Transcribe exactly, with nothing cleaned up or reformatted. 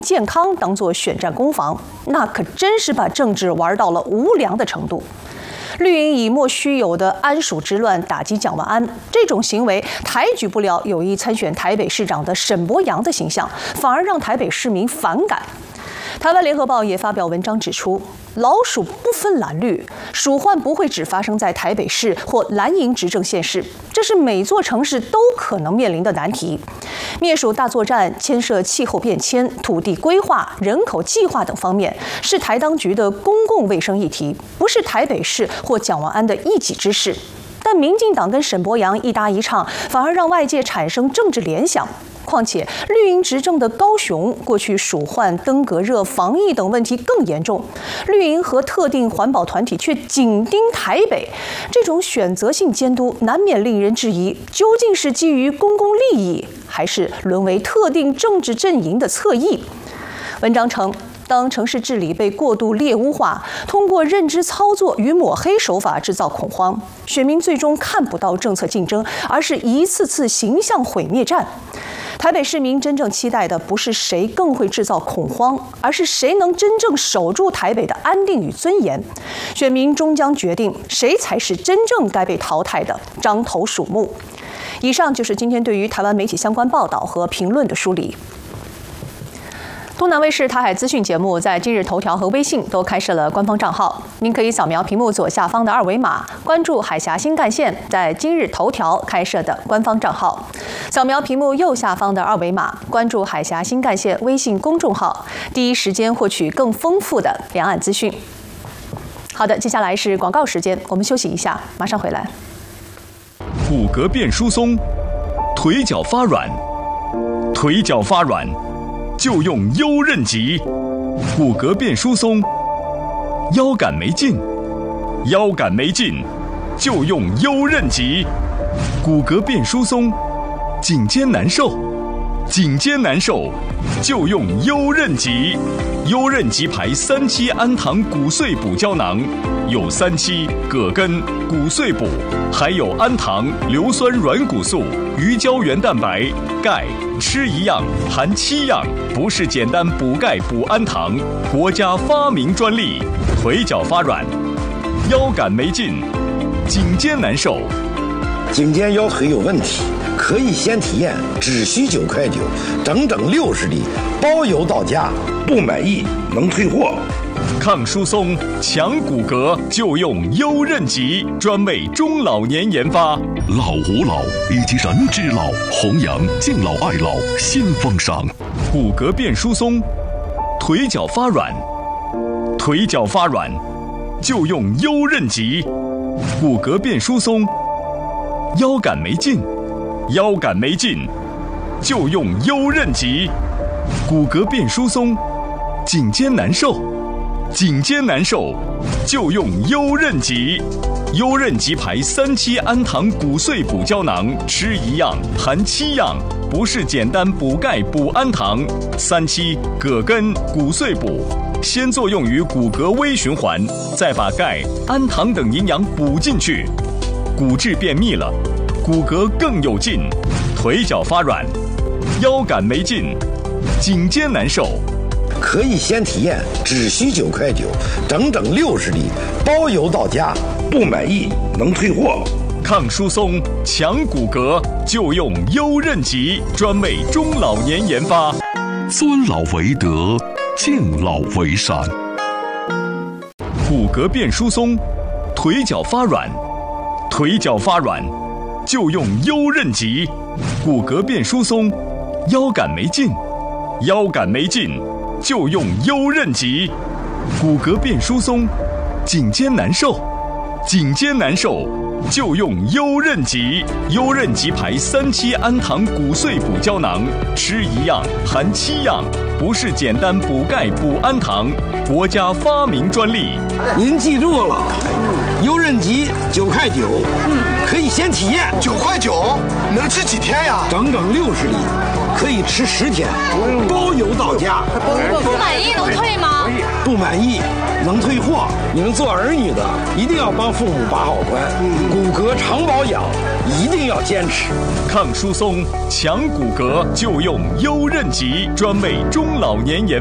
健康当作选战攻防，那可真是把政治玩到了无良的程度。绿营以莫须有的安属之乱打击蒋万安，这种行为抬举不了有意参选台北市长的沈伯洋的形象，反而让台北市民反感。台湾联合报也发表文章指出，老鼠不分蓝绿，鼠患不会只发生在台北市或蓝营执政县市，这是每座城市都可能面临的难题。灭鼠大作战牵涉气候变迁、土地规划、人口计划等方面，是台当局的公共卫生议题，不是台北市或蒋万安的一己之事。但民进党跟沈伯洋一搭一唱，反而让外界产生政治联想。况且绿营执政的高雄，过去鼠患、登革热、防疫等问题更严重，绿营和特定环保团体却紧盯台北，这种选择性监督难免令人质疑，究竟是基于公共利益，还是沦为特定政治阵营的侧翼？文章称，当城市治理被过度猎巫化，通过认知操作与抹黑手法制造恐慌，选民最终看不到政策竞争，而是一次次形象毁灭战。台北市民真正期待的不是谁更会制造恐慌，而是谁能真正守住台北的安定与尊严。选民终将决定谁才是真正该被淘汰的獐头鼠目。以上就是今天对于台湾媒体相关报道和评论的梳理。东南卫视台海资讯节目在今日头条和微信都开设了官方账号，您可以扫描屏幕左下方的二维码，关注海峡新干线在今日头条开设的官方账号；扫描屏幕右下方的二维码，关注海峡新干线微信公众号，第一时间获取更丰富的两岸资讯。好的，接下来是广告时间，我们休息一下，马上回来。 骨骼变疏松，腿脚发软，腿脚发软。就用优韧极，骨骼变疏松；腰杆没劲，腰杆没劲，就用优韧极，骨骼变疏松；颈肩难受，颈肩难受，就用优韧极。优韧极牌三七氨糖骨碎补胶囊，有三七、葛根、骨碎补，还有氨糖、硫酸软骨素、鱼胶原蛋白、钙。吃一样含七样，不是简单补钙补氨糖，国家发明专利。腿脚发软，腰杆没劲，颈肩难受， 颈肩腰腿有问题，可以先体验，只需九块九，整整六十粒，包邮到家，不满意能退货。 抗疏松、强骨骼，就用优韧极，专为中老年研发。 老吾老以及人之老，弘扬敬老爱老新风尚。 骨骼变疏松，腿脚发软，腿脚发软，就用优韧极。骨骼变疏松，腰杆没劲，腰杆没劲，就用优韧极。骨骼变疏松，颈肩难受。颈肩难受，就用优韧极。优韧极牌三七氨糖骨碎补胶囊，吃一样含七样，不是简单补钙补氨糖。三七、葛根、骨碎补，先作用于骨骼微循环，再把钙、氨糖等营养补进去，骨质变密了，骨骼更有劲。腿脚发软，腰杆没劲，颈肩难受。 可以先体验，只需九块九，整整六十粒，包邮到家，不满意能退货。 抗疏松、强骨骼，就用优韧极，专为中老年研发。 尊老为德，敬老为善。 骨骼变疏松，腿脚发软，腿脚发软，就用优韧极。骨骼变疏松，腰杆没劲，腰杆没劲。就用优韧极。骨骼变疏松，颈肩难受，颈肩难受，就用优韧极。优韧极牌三七氨糖骨碎补胶囊，吃一样含七样，不是简单补钙补氨糖，国家发明专利。 您记住了，优韧极九块九，可以先体验。 九块九能吃几天呀？ 整整六十粒， 可以吃十天，包邮到家。 不满意能退吗？ 不满意能退货。你们做儿女的一定要帮父母把好关，骨骼长保养一定要坚持。 抗疏松、强骨骼就用优韧脊，专为中老年研